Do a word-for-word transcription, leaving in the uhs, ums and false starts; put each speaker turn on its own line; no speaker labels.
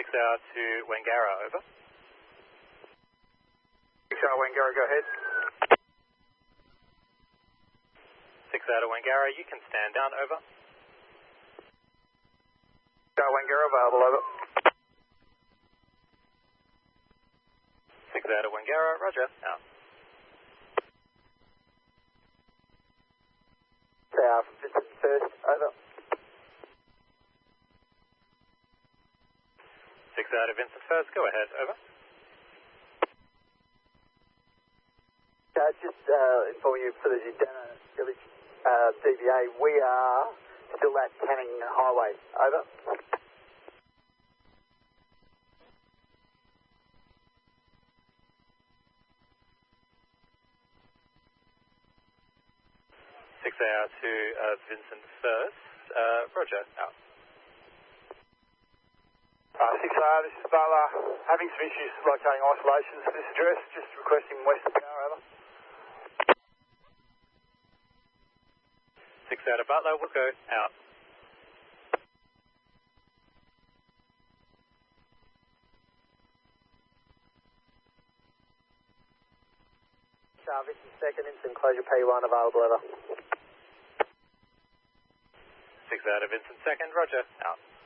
six hour to Wangara, over.
six hour Wangara, go ahead.
six hour to Wangara, you can stand down, over.
six hour Wangara, available, over.
six hour to Wangara, roger, out.
Tower from Vincent first, over.
six hour to Vincent first, go ahead, over.
Uh, just uh, informing you for the Dana Village uh, D V A, we are still at Canning Highway, over.
six hour to uh, Vincent first, uh, roger, out.
Uh, six hour, this is Butler. Having some issues locating isolations for this address, just requesting Western Power, over.
six hour to Butler, we'll go, out.
Uh, Vincent second, instant closure P one, available, over.
six hour to Vincent second, roger, out.